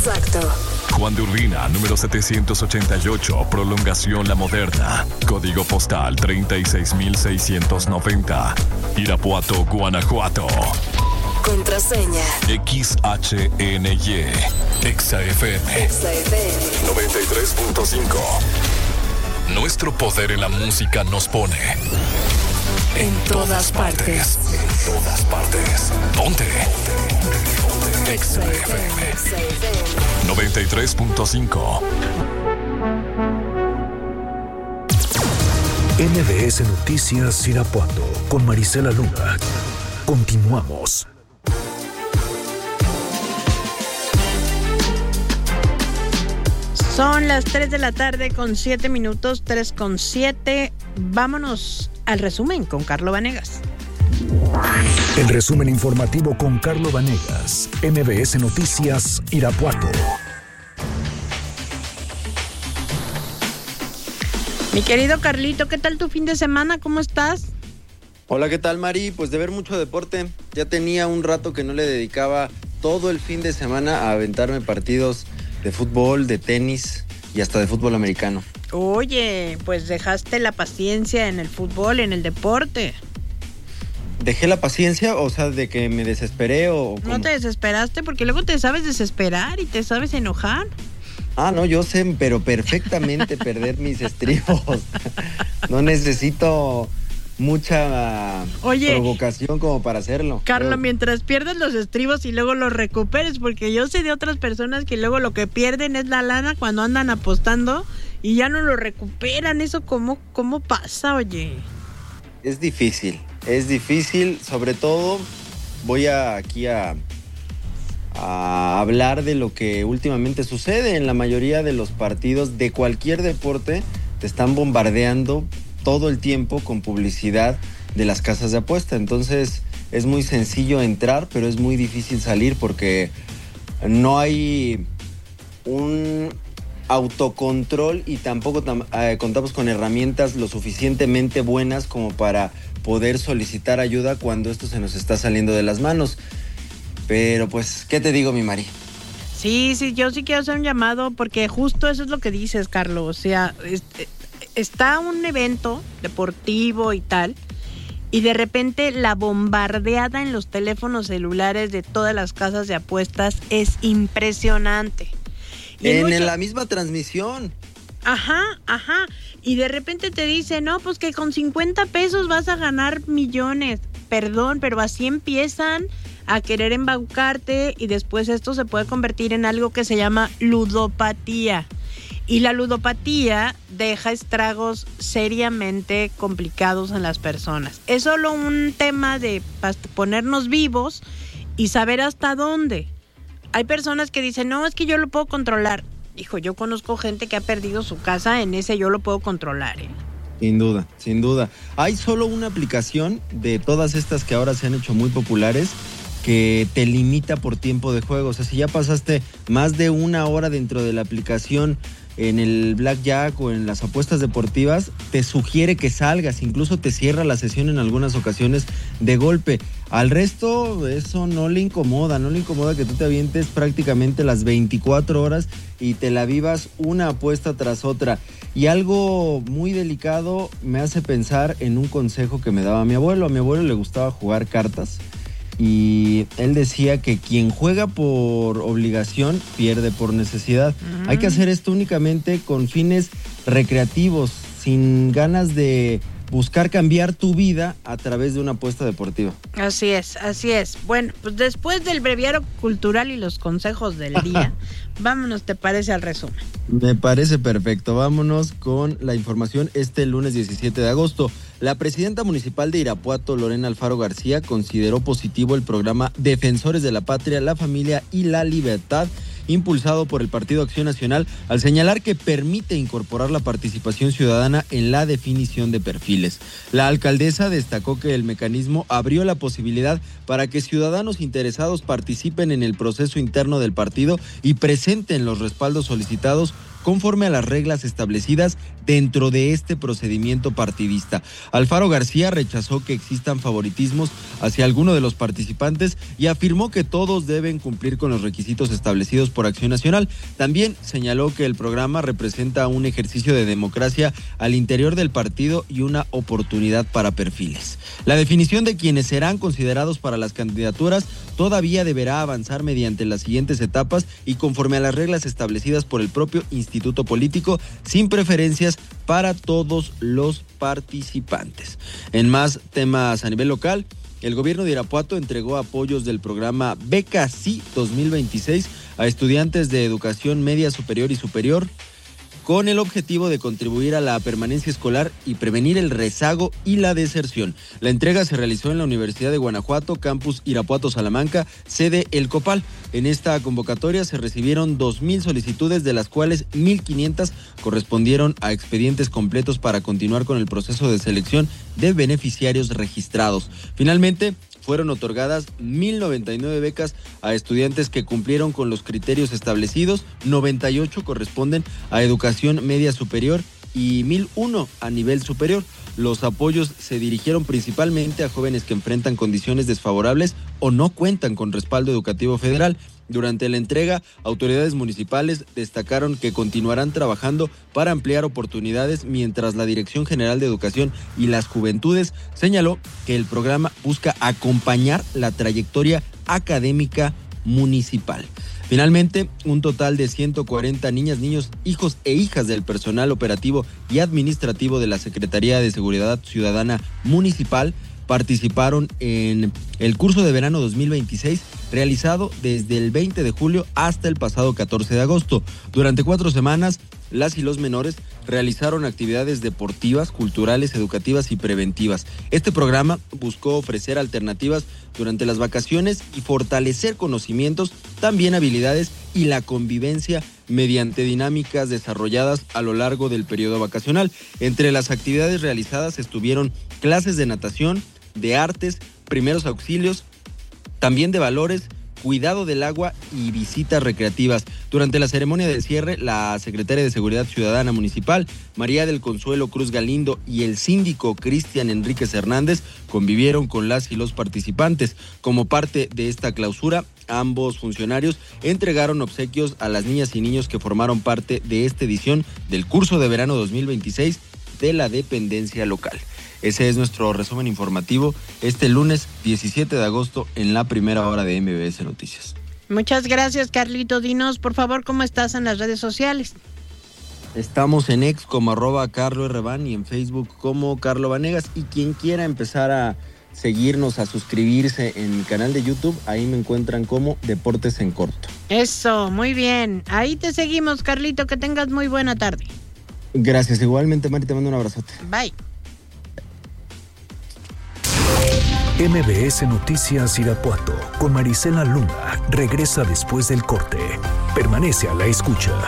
Exacto. Juan de Urbina, número 788, prolongación La Moderna. Código postal 36690. Irapuato, Guanajuato. Contraseña. XHNY. XFM. 93.5. Nuestro poder en la música nos pone en todas partes. En todas partes. Ponte. XFM 93.5. MBS Noticias Irapuato con Marisela Luna. Continuamos. Son las 3 de la tarde con 7 minutos, 3:07. Vámonos al resumen con Carlo Vanegas. El resumen informativo con Carlo Vanegas, MBS Noticias Irapuato. Mi querido Carlito, ¿qué tal tu fin de semana? ¿Cómo estás? Hola, ¿qué tal, Mari? Pues de ver mucho deporte. Ya tenía un rato que no le dedicaba todo el fin de semana a aventarme partidos de fútbol, de tenis y hasta de fútbol americano. Oye, pues dejaste la paciencia en el fútbol, en el deporte. ¿Dejé la paciencia? O sea, ¿de que me desesperé o cómo? No te desesperaste porque luego te sabes desesperar y te sabes enojar. Ah, no, yo sé, pero perfectamente perder mis estribos. No necesito mucha provocación como para hacerlo. Carlos, mientras pierdes los estribos y luego los recuperes, porque yo sé de otras personas que luego lo que pierden es la lana cuando andan apostando y ya no lo recuperan. ¿Eso cómo pasa, oye? Es difícil, sobre todo voy aquí a hablar de lo que últimamente sucede en la mayoría de los partidos de cualquier deporte. Te están bombardeando todo el tiempo con publicidad de las casas de apuesta. Entonces es muy sencillo entrar, pero es muy difícil salir porque no hay un autocontrol y tampoco contamos con herramientas lo suficientemente buenas como para poder solicitar ayuda cuando esto se nos está saliendo de las manos. Pero pues, ¿qué te digo, mi Mari? Sí, yo sí quiero hacer un llamado porque justo eso es lo que dices, Carlos. O sea, está un evento deportivo y tal, y de repente la bombardeada en los teléfonos celulares de todas las casas de apuestas es impresionante. Y en la misma transmisión. Ajá. Y de repente te dice, no, pues que con 50 pesos vas a ganar millones. Perdón, pero así empiezan a querer embaucarte y después esto se puede convertir en algo que se llama ludopatía. Y la ludopatía deja estragos seriamente complicados en las personas. Es solo un tema de ponernos vivos y saber hasta dónde. Hay personas que dicen, no, es que yo lo puedo controlar. Hijo, yo conozco gente que ha perdido su casa en ese yo lo puedo controlar, ¿eh? Sin duda. Hay solo una aplicación de todas estas que ahora se han hecho muy populares que te limita por tiempo de juego. O sea, si ya pasaste más de una hora dentro de la aplicación en el blackjack o en las apuestas deportivas, te sugiere que salgas, incluso te cierra la sesión en algunas ocasiones de golpe. Al resto, eso no le incomoda que tú te avientes prácticamente las 24 horas y te la vivas una apuesta tras otra. Y algo muy delicado me hace pensar en un consejo que me daba mi abuelo. A mi abuelo le gustaba jugar cartas y él decía que quien juega por obligación pierde por necesidad. Hay que hacer esto únicamente con fines recreativos, sin ganas de buscar cambiar tu vida a través de una apuesta deportiva. Así es. Bueno, pues después del breviario cultural y los consejos del día, vámonos, ¿te parece al resumen? Me parece perfecto. Vámonos con la información este lunes 17 de agosto. La presidenta municipal de Irapuato, Lorena Alfaro García, consideró positivo el programa Defensores de la Patria, la Familia y la Libertad, impulsado por el Partido Acción Nacional, al señalar que permite incorporar la participación ciudadana en la definición de perfiles. La alcaldesa destacó que el mecanismo abrió la posibilidad para que ciudadanos interesados participen en el proceso interno del partido y presenten los respaldos solicitados conforme a las reglas establecidas dentro de este procedimiento partidista. Alfaro García rechazó que existan favoritismos hacia alguno de los participantes y afirmó que todos deben cumplir con los requisitos establecidos por Acción Nacional. También señaló que el programa representa un ejercicio de democracia al interior del partido y una oportunidad para perfiles. La definición de quienes serán considerados para las candidaturas todavía deberá avanzar mediante las siguientes etapas y conforme a las reglas establecidas por el propio instituto político, sin preferencias para todos los participantes. En más temas a nivel local, el gobierno de Irapuato entregó apoyos del programa Beca Sí 2026 a estudiantes de educación media superior y superior, con el objetivo de contribuir a la permanencia escolar y prevenir el rezago y la deserción. La entrega se realizó en la Universidad de Guanajuato, campus Irapuato Salamanca, sede El Copal. En esta convocatoria se recibieron 2,000 solicitudes, de las cuales 1,500 correspondieron a expedientes completos para continuar con el proceso de selección de beneficiarios registrados. Finalmente, fueron otorgadas 1,099 becas a estudiantes que cumplieron con los criterios establecidos, 98 corresponden a educación media superior y 1,001 a nivel superior. Los apoyos se dirigieron principalmente a jóvenes que enfrentan condiciones desfavorables o no cuentan con respaldo educativo federal. Durante la entrega, autoridades municipales destacaron que continuarán trabajando para ampliar oportunidades, mientras la Dirección General de Educación y las Juventudes señaló que el programa busca acompañar la trayectoria académica municipal. Finalmente, un total de 140 niñas, niños, hijos e hijas del personal operativo y administrativo de la Secretaría de Seguridad Ciudadana Municipal participaron en el curso de verano 2026, realizado desde el 20 de julio hasta el pasado 14 de agosto. Durante 4 semanas, las y los menores realizaron actividades deportivas, culturales, educativas y preventivas. Este programa buscó ofrecer alternativas durante las vacaciones y fortalecer conocimientos, también habilidades y la convivencia mediante dinámicas desarrolladas a lo largo del periodo vacacional. Entre las actividades realizadas estuvieron clases de natación, de artes, primeros auxilios, también de valores, cuidado del agua y visitas recreativas. Durante la ceremonia del cierre, la secretaria de Seguridad Ciudadana Municipal, María del Consuelo Cruz Galindo, y el síndico Cristian Enríquez Hernández convivieron con las y los participantes. Como parte de esta clausura, ambos funcionarios entregaron obsequios a las niñas y niños que formaron parte de esta edición del curso de verano 2026 de la dependencia local. Ese es nuestro resumen informativo este lunes 17 de agosto en la primera hora de MBS Noticias. Muchas gracias, Carlito. Dinos, por favor, ¿cómo estás en las redes sociales? Estamos en X como @CarloRban y en Facebook como Carlo Vanegas. Y quien quiera empezar a seguirnos, a suscribirse en mi canal de YouTube, ahí me encuentran como Deportes en Corto. Eso, muy bien. Ahí te seguimos, Carlito. Que tengas muy buena tarde. Gracias. Igualmente, Mari, te mando un abrazote. Bye. MBS Noticias Irapuato con Marisela Luna regresa después del corte. Permanece a la escucha.